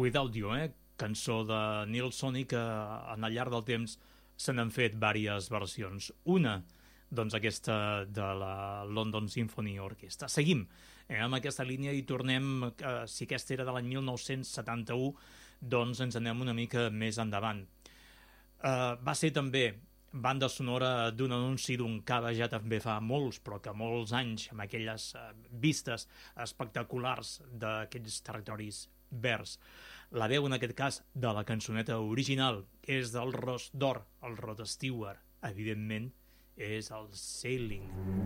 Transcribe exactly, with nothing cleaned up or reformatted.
Without You, eh? Cançó de Neil Sonny que en el llarg del temps se n'han fet diverses versions. Una, doncs aquesta de la London Symphony Orchestra. Seguim eh, amb aquesta línia i tornem, eh, si aquesta era de l'any mil nou-cents setanta-u, doncs ens anem una mica més endavant. Eh, va ser també banda sonora d'un anunci d'un cava ja també fa molts, però que molts anys, amb aquelles eh, vistes espectaculars d'aquells territoris verds. La veu, en aquest cas, de la cançoneta original és del Ros d'Or, el Rod Stewart. Evidentment, és el Sailing.